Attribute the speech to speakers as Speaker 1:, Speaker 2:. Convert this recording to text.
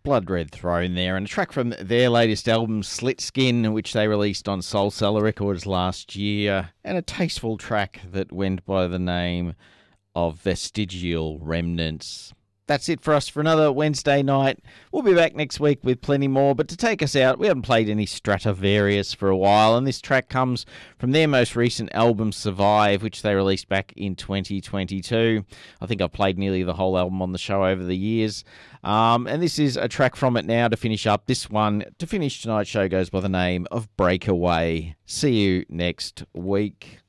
Speaker 1: Blood Red Throne there, and a track from their latest album, Slit Skin, which they released on Soul Cellar Records last year, and a tasteful track that went by the name of Vestigial Remnants. That's it for us for another Wednesday night. We'll be back next week with plenty more, but to take us out, we haven't played any Stratovarius for a while, and this track comes from their most recent album, Survive, which they released back in 2022. I think I've played nearly the whole album on the show over the years. And this is a track from it now to finish up. This one, to finish tonight's show, goes by the name of Breakaway. See you next week.